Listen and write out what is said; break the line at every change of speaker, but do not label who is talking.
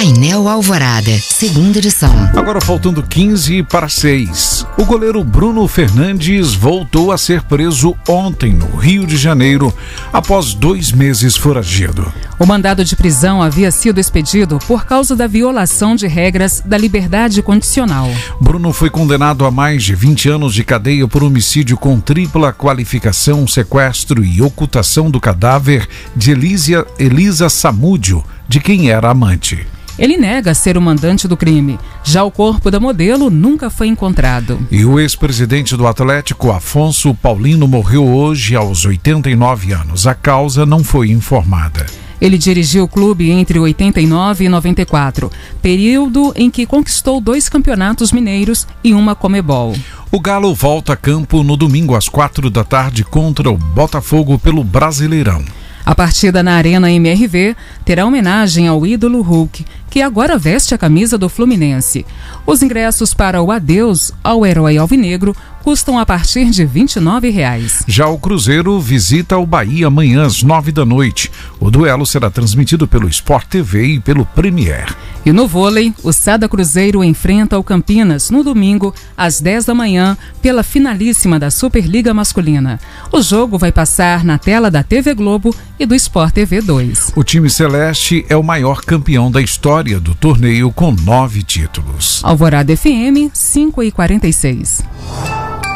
Painel Alvorada, segunda edição.
Agora faltando 15 para 6. O goleiro Bruno Fernandes voltou a ser preso ontem no Rio de Janeiro, após 2 meses foragido.
O mandado de prisão havia sido expedido por causa da violação de regras da liberdade condicional.
Bruno foi condenado a mais de 20 anos de cadeia por homicídio com tripla qualificação, sequestro e ocultação do cadáver de Elisa Samúdio, de quem era amante.
Ele nega ser o mandante do crime. Já o corpo da modelo nunca foi encontrado.
E o ex-presidente do Atlético, Afonso Paulino, morreu hoje aos 89 anos. A causa não foi informada.
Ele dirigiu o clube entre 89 e 94, período em que conquistou 2 campeonatos mineiros e uma Comebol.
O Galo volta a campo no domingo às 4 da tarde contra o Botafogo pelo Brasileirão.
A partida na Arena MRV terá homenagem ao ídolo Hulk, que agora veste a camisa do Fluminense. Os ingressos para o adeus ao herói alvinegro custam a partir de R$ 29.
Já o Cruzeiro visita o Bahia amanhã às 9 da noite. O duelo será transmitido pelo Sport TV e pelo Premier.
E no vôlei, o Sada Cruzeiro enfrenta o Campinas no domingo às 10 da manhã pela finalíssima da Superliga Masculina. O jogo vai passar na tela da TV Globo e do Sport TV 2.
O time celeste é o maior campeão da história do torneio com 9 títulos.
Alvorada FM 5:46.